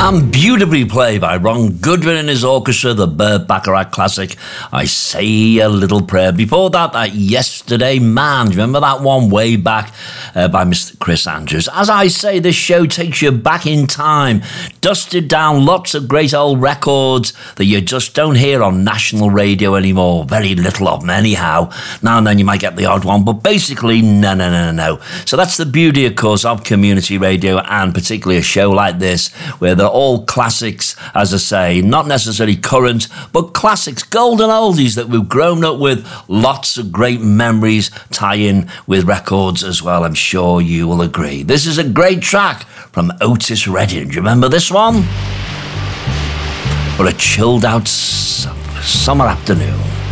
And beautifully played by Ron Goodwin and his orchestra, the Burt Bacharach classic, I Say a Little Prayer. Before that Yesterday Man. Remember that one way back by Mr. Chris Andrews? As I say, this show takes you back in time, dusted down lots of great old records that you just don't hear on national radio anymore. Very little of them anyhow. Now and then you might get the odd one, but basically, no. So that's the beauty, of course, of community radio, and particularly a show like this, where they're all classics, as I say, not necessarily current, but classics, golden oldies that we've grown up with. Lots of great memories tie in with records as well, I'm sure you will agree. This is a great track from Otis Redding. Do you remember this one? For a chilled out summer afternoon.